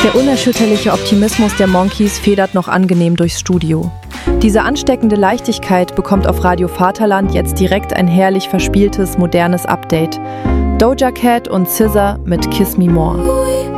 Der unerschütterliche Optimismus der Monkees federt noch angenehm durchs Studio. Diese ansteckende Leichtigkeit bekommt auf Radio Vaterland jetzt direkt ein herrlich verspieltes, modernes Update. Doja Cat und SZA mit Kiss Me More.